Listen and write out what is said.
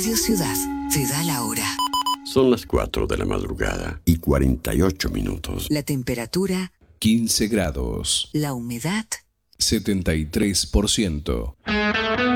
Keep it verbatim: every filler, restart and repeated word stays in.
Radio Ciudad te da la hora. Son las cuatro de la madrugada y cuarenta y ocho minutos. La temperatura quince grados. La humedad setenta y tres por ciento.